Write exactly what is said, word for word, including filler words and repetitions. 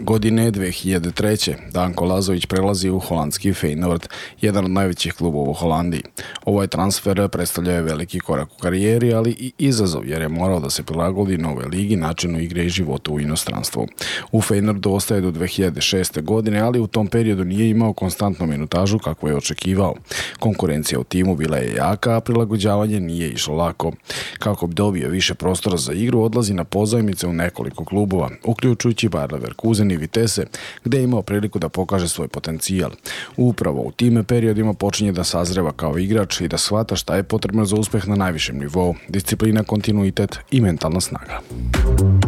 Godine dve hiljade treće. Danko Lazović prelazi u holandski Feyenoord, jedan od najvećih klubova u Holandiji. Ovaj transfer predstavlja veliki korak u karijeri, ali i izazov jer je morao da se prilagodi nove ligi, načinu igre i životu u inostranstvu. U Feyenoordu ostaje do dve hiljade šeste. godine, ali u tom periodu nije imao konstantnu minutažu kako je očekivao. Konkurencija u timu bila je jaka, a prilagođavanje nije išlo lako. Kako bi dobio više prostora za igru, odlazi na pozajmice u nekoliko klubova, uključujući Bayer Leverkusen i Vitesse, gde je imao priliku da pokaže svoj potencijal. Upravo u tim periodima počinje da sazreva kao igrač i da shvata šta je potrebno za uspeh na najvišem nivou, disciplina, kontinuitet i mentalna snaga.